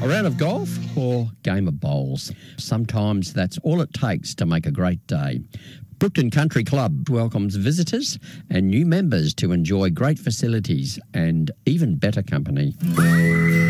A round of golf or game of bowls. Sometimes that's all it takes to make a great day. Brookton Country Club welcomes visitors and new members to enjoy great facilities and even better company.